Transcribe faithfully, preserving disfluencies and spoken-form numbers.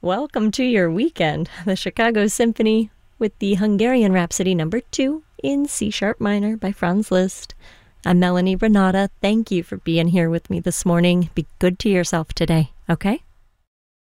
Welcome to your weekend. The Chicago Symphony with the Hungarian Rhapsody number two in C sharp minor by Franz Liszt. I'm Melanie Renata. Thank you for being here with me this morning. Be good to yourself today, okay?